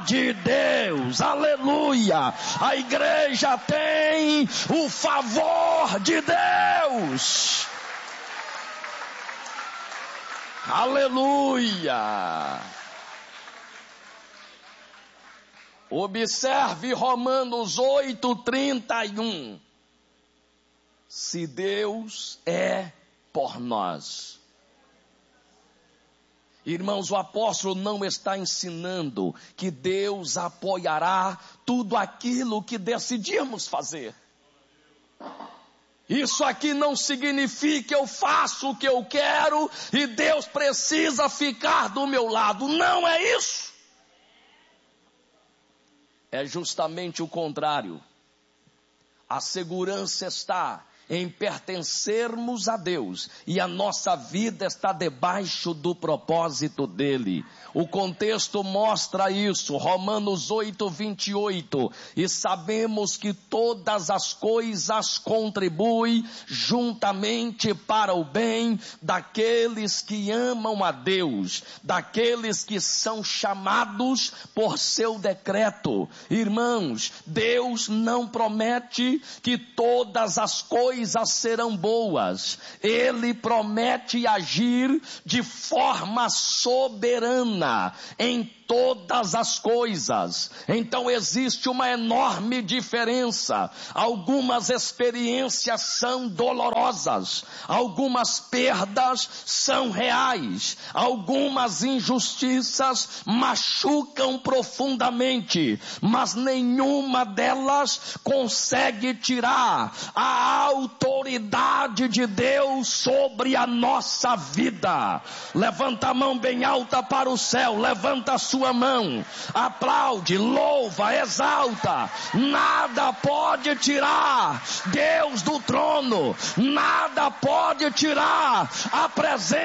de Deus. Aleluia. A igreja tem o favor de Deus. Aleluia. Observe Romanos 8:31. Se Deus é por nós. Irmãos, o apóstolo não está ensinando que Deus apoiará tudo aquilo que decidimos fazer. Isso aqui não significa que eu faço o que eu quero e Deus precisa ficar do meu lado. Não é isso. É justamente o contrário. A segurança está em pertencermos a Deus e a nossa vida está debaixo do propósito dele. O contexto mostra isso, Romanos 8:28, e sabemos que todas as coisas contribuem juntamente para o bem daqueles que amam a Deus, daqueles que são chamados por seu decreto. Irmãos, Deus não promete que todas as coisas serão boas. Ele promete agir de forma soberana em todas as coisas. Então existe uma enorme diferença. Algumas experiências são dolorosas, algumas perdas são reais, algumas injustiças machucam profundamente, mas nenhuma delas consegue tirar a autoridade de Deus sobre a nossa vida. Levanta a mão bem alta para o céu, levanta a sua mão, aplaude, louva, exalta. Nada pode tirar Deus do trono, nada pode tirar a presença